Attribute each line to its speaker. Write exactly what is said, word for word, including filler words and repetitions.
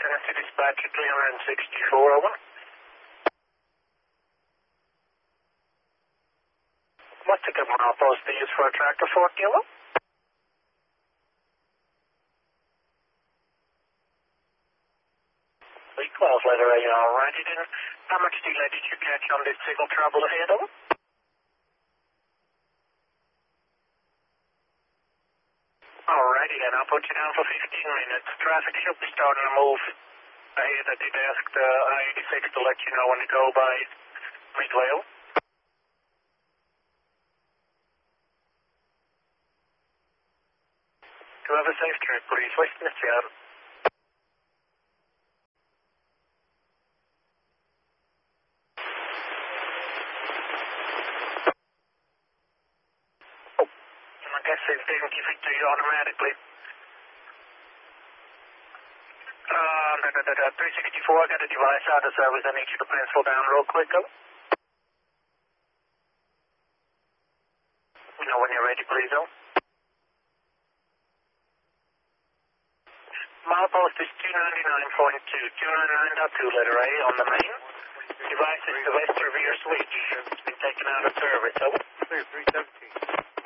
Speaker 1: Tennessee Dispatch three sixty-four, over. What's the good milepost they use for a tractor fork, over? three twelve, letter A, alrighty then. How much delay did you catch on this signal trouble ahead, over? Alrighty then, I'll put you down for fifteen minutes. Traffic should be starting to move ahead. I did ask the I eighty-six to let you know when to go by Midway. To have a safe trip, please. Western Seattle. Oh, I guess it didn't give it to you automatically. Uh, da, da, da, da, three sixty-four, I got a device out of service. I need you to pencil down real quick, over. You know when you're ready, please, over. Milepost is two ninety-nine point two, two ninety-nine point two, letter A on the main. Device is the West Revere switch. It's been taken out of service, over.
Speaker 2: Clear, three seventeen.